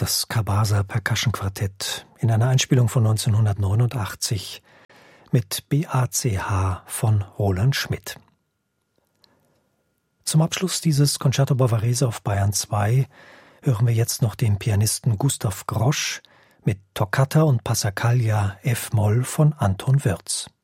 das Kabasa Percussion Quartett in einer Einspielung von 1989 mit BACH von Roland Schmidt. Zum Abschluss dieses Concerto Bavarese auf Bayern 2 hören wir jetzt noch den Pianisten Gustav Grosch mit Toccata und Passacaglia F-Moll von Anton Würz.